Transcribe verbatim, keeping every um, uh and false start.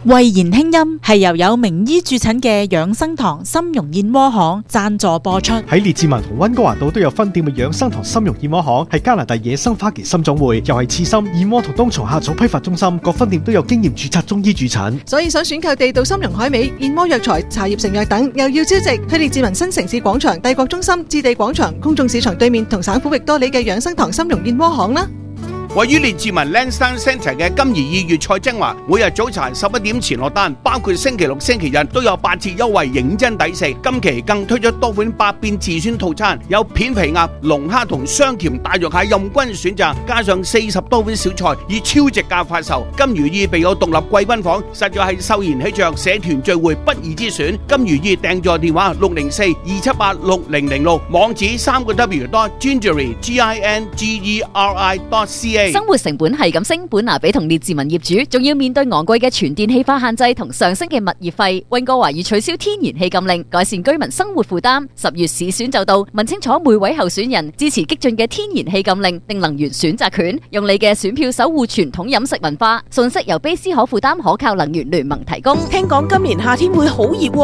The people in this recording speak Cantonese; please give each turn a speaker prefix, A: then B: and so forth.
A: 慧言輕音係由有名醫駐診嘅養生堂參茸燕窩行贊助播出。
B: 喺列治文同溫哥華島都有分店嘅養生堂參茸燕窩行係加拿大野生花旗參種會，又係刺參、燕窩同冬蟲夏草批發中心，各分店都有經驗註冊中醫駐診。
C: 所以想選購地道參茸海味、燕窩藥材、茶葉成藥等，又要招值，去列治文新城市廣場、帝國中心、置地廣場、公眾市場對面同省府域多里嘅養生堂參茸燕窩行啦。
D: 位於列治文 Lansdowne Centre 嘅金怡意粵菜精華，每日早茶十一點前落單，包括星期六、星期日都有八折優惠，認真抵食。今期更推出多款百變自選套餐，有片皮鴨、龍蝦同雙甜大肉蟹任君選擇，加上四十多款小菜，以超值價發售。金如意備有獨立貴賓房，實在係秀賢喜鵲社團聚會不二之選。金如意訂座電話六零四二七八六零零六，網址三個 W dot gingery G I N G E R I dot C A。
E: 生活成本係咁升，本拿比同列治文業主仲要面對昂貴嘅全電氣化限制同上升嘅物業費。溫哥華已取消天然氣禁令，改善居民生活負擔。十月市選就到，問清楚每位候選人支持激進嘅天然氣禁令定能源選擇權，用你嘅選票守護傳統飲食文化。信息由卑斯可負擔可靠能源聯盟提供。
F: 聽講今年夏天會好熱喎。